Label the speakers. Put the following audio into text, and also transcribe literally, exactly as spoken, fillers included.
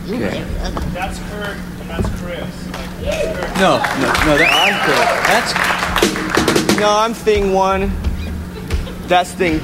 Speaker 1: Okay.
Speaker 2: That's Kurt and that's Chris. Like, that's Kurt.
Speaker 1: No, no, no. That,
Speaker 3: I'm Kurt.
Speaker 1: that's
Speaker 3: No, I'm thing one. That's thing